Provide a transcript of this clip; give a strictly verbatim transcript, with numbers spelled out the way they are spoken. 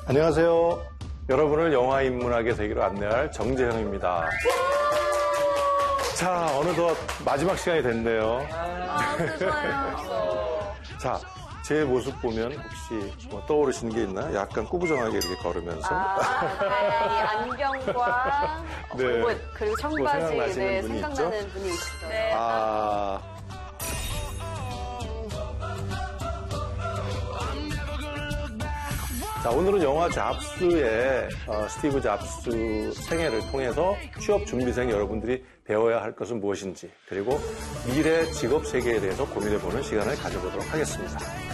안녕하세요. 여러분을 영화 인문학의 세계로 안내할 정재형입니다. 자, 어느덧 마지막 시간이 됐네요. 아, 좋아요. 자, 제 모습 보면 혹시 뭐 떠오르시는 게 있나요? 약간 꾸부정하게 이렇게 걸으면서. 아, 네. 이 안경과 네. 얼굴, 그리고 뭐 청바지, 생각나시는 네, 분이 생각나는 있죠? 분이 있어요. 네. 아. 자, 오늘은 영화 잡스의 어, 스티브 잡스 생애를 통해서 취업 준비생 여러분들이 배워야 할 것은 무엇인지, 그리고 미래 직업 세계에 대해서 고민해보는 시간을 가져보도록 하겠습니다.